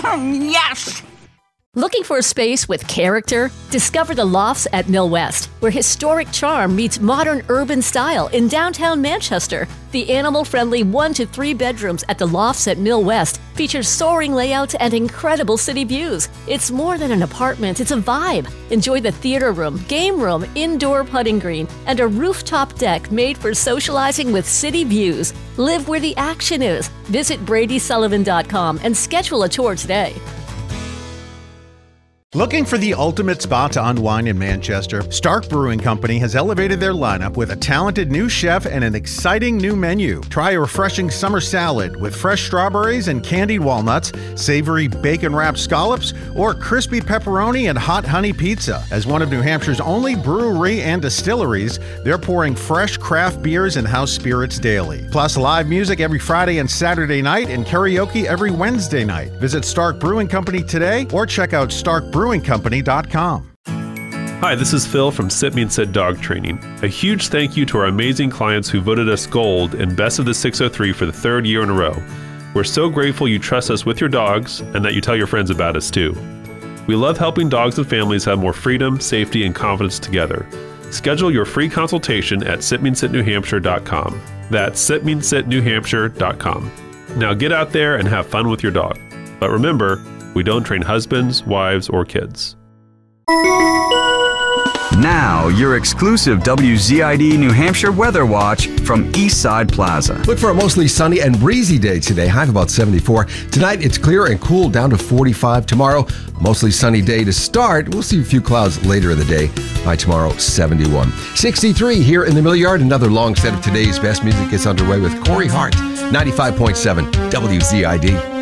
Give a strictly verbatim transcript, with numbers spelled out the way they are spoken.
Yes! Looking for a space with character? Discover the Lofts at Mill West, where historic charm meets modern urban style in downtown Manchester. The animal-friendly one to three bedrooms at the Lofts at Mill West features soaring layouts and incredible city views. It's more than an apartment, it's a vibe. Enjoy the theater room, game room, indoor putting green, and a rooftop deck made for socializing with city views. Live where the action is. Visit Brady Sullivan dot com and schedule a tour today. Looking for the ultimate spot to unwind in Manchester? Stark Brewing Company has elevated their lineup with a talented new chef and an exciting new menu. Try a refreshing summer salad with fresh strawberries and candied walnuts, savory bacon-wrapped scallops, or crispy pepperoni and hot honey pizza. As one of New Hampshire's only brewery and distilleries, they're pouring fresh craft beers and house spirits daily. Plus live music every Friday and Saturday night and karaoke every Wednesday night. Visit Stark Brewing Company today or check out stark brewing company dot com. Hi, this is Phil from Sit Means Sit Dog Training. A huge thank you to our amazing clients who voted us gold in Best of the six oh three for the third year in a row. We're so grateful you trust us with your dogs and that you tell your friends about us too. We love helping dogs and families have more freedom, safety, and confidence together. Schedule your free consultation at sit means sit new hampshire dot com. That's sit means sit new hampshire dot com. Now get out there and have fun with your dog. But remember, we don't train husbands, wives, or kids. Now, your exclusive W Z I D New Hampshire Weather Watch from Eastside Plaza. Look for a mostly sunny and breezy day today, high of about seventy-four. Tonight, it's clear and cool, down to forty-five. Tomorrow, mostly sunny day to start. We'll see a few clouds later in the day. High tomorrow, seventy-one. sixty-three here in the Mill Yard. Another long set of today's best music gets underway with Corey Hart, ninety-five point seven W Z I D.